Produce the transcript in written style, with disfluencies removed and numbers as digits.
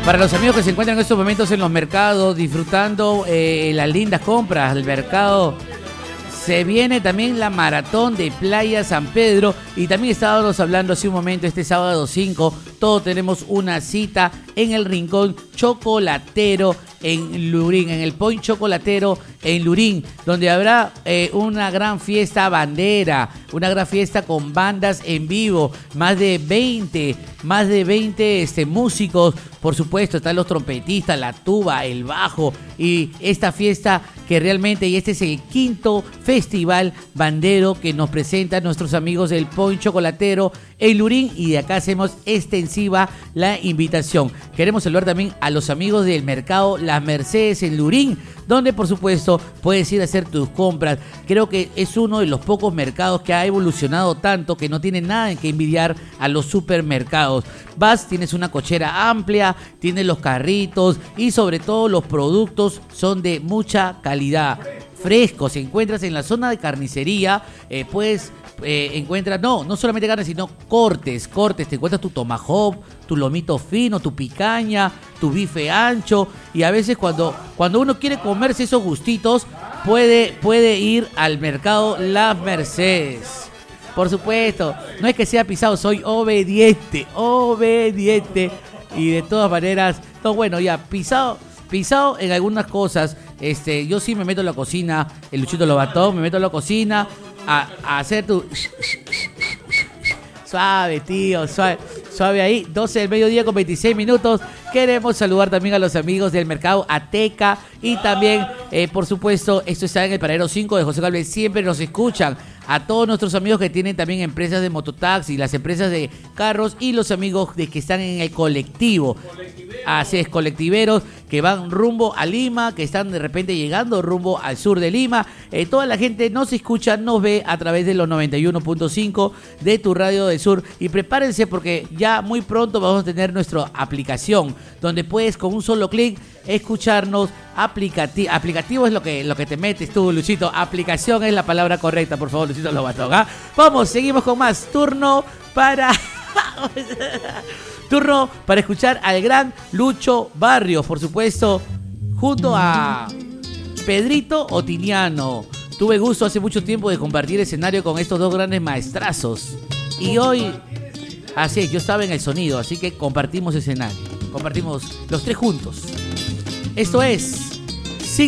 Para los amigos que se encuentran en estos momentos en los mercados disfrutando las lindas compras del mercado, se viene también la maratón de Playa San Pedro y también estábamos hablando hace un momento, este sábado 5, todos tenemos una cita en el Rincón Chocolatero en Lurín, en el Point Chocolatero en Lurín, donde habrá una gran fiesta bandera, una gran fiesta con bandas en vivo, más de 20 músicos, por supuesto, están los trompetistas, la tuba, el bajo y esta fiesta que realmente, y este es el quinto festival bandero que nos presentan nuestros amigos del Point Chocolatero en Lurín y de acá hacemos extensiva la invitación. Queremos saludar también a los amigos del mercado Las Mercedes en Lurín, donde por supuesto puedes ir a hacer tus compras. Creo que es uno de los pocos mercados que ha evolucionado tanto que no tiene nada en que envidiar a los supermercados. Vas, tienes una cochera amplia, tienes los carritos y sobre todo los productos son de mucha calidad. Frescos, si encuentras en la zona de carnicería, encuentras, no solamente carne, sino cortes, te encuentras tu tomahawk, tu lomito fino, tu picaña, tu bife ancho, y a veces cuando uno quiere comerse esos gustitos, puede ir al mercado Las Mercedes. Por supuesto, no es que sea pisado, soy obediente, y de todas maneras, no, bueno, ya, pisado en algunas cosas, yo sí me meto en la cocina, el Luchito Lobatón, me meto en la cocina a hacer tu... Suave, tío, suave ahí, 12 del mediodía con 26 minutos. Queremos saludar también a los amigos del mercado Ateca y también, por supuesto, esto está en el paradero 5 de José Galvez, siempre nos escuchan. A todos nuestros amigos que tienen también empresas de mototaxi, las empresas de carros y los amigos de que están en el colectivo. Así es, colectiveros que van rumbo a Lima, que están de repente llegando rumbo al sur de Lima. Toda la gente nos escucha, nos ve a través de los 91.5 de tu radio del sur. Y prepárense porque ya muy pronto vamos a tener nuestra aplicación, donde puedes con un solo clic escucharnos. Aplicativo es lo que te metes tú, Luchito. Aplicación es la palabra correcta, por favor, Luchito Lobatón. Vamos, seguimos con más. Turno para escuchar al gran Lucho Barrios, por supuesto, junto a Pedrito Otiniano. Tuve gusto hace mucho tiempo de compartir escenario con estos dos grandes maestrazos. Y hoy, así es, yo estaba en el sonido, así que compartimos escenario. Compartimos los tres juntos. Esto es